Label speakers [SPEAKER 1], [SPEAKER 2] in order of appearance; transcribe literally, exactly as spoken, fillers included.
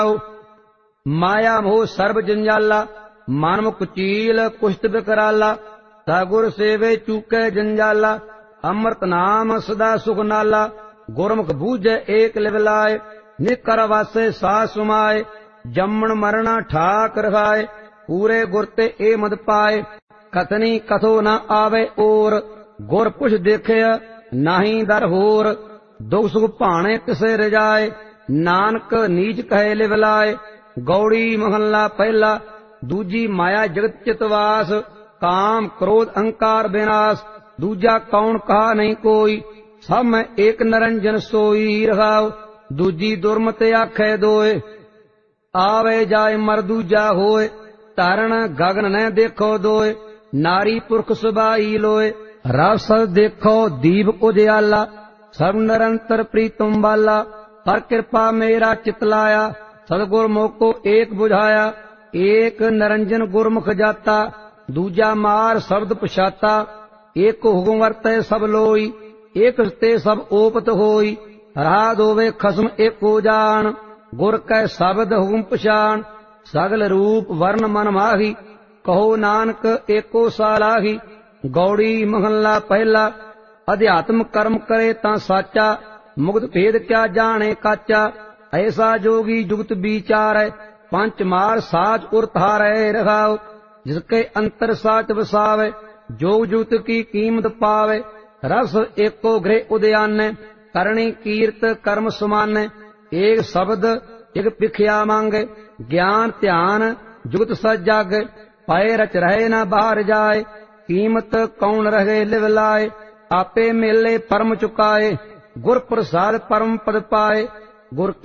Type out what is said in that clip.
[SPEAKER 1] माया मोह सर्ब जंजाला, मन मुख चील कुश्त बिकराला। सगुर सेवे चूके जंजाला, अमृत नाम सदा सुख नाला। गुरमुख बूझे एक लिवलाए, निकर वासे सा सुमाए। जम्मन मरना ठाक रखाए, पूरे गुर ते ए मद पाए। कथनी कथो न आवे और, गुर पुछ देखे नाही दर होर। दुख सुख भाणे किसे रजाए, नानक नीच कहे लिवलाए। गौड़ी महला पहला, दूजी माया जगत चितवास। काम क्रोध अहंकार विनाश, दूजा कौन कहा नहीं कोई। सब में एक निरंजन सोई रखाओ, दूजी दुर्मत आखे दोए। आवे जाए मर दूजा होए, तारण गगन न देखो दोए। नारी पुरख सुबाई लोए, रस देखो दीप उजियाला। सब निरंतर प्रीतम वाला, पर कृपा मेरा चित लाया। सतगुर मोको एक बुझाया, एक निरंजन गुरमुख जाता। दूजा मार शब्द पछाता, एक हुकुम वर्ते सब लोई। एक ते सब ओपत होई, रहा दोवे खसम एको जान। गुर कै शब्द हुकुम पछान, सगल रूप वर्ण मन माही। कहो नानक एको सालाही। गौड़ी महला पहला, अध्यात्म कर्म करे तां साचा। मुक्त भेद क्या जाने काचा, ऐसा जोगी जुगत विचारै। पंच मार साच उरतारै रखाओ, जिसके अंतर साच बसावे। जोग जुगत की कीमत पावे, रस एको गृह उद्यान। करणी कीर्त कर्म समान, एक शब्द एक भिखिया मांगे। ज्ञान ध्यान जुगत सज जागे, पाए रच रहे न बाहर जाए। कीमत कौन रहे लिव लाए, आपे मेले परम चुकाए। गुर प्रसाद परम पद पाए। गुर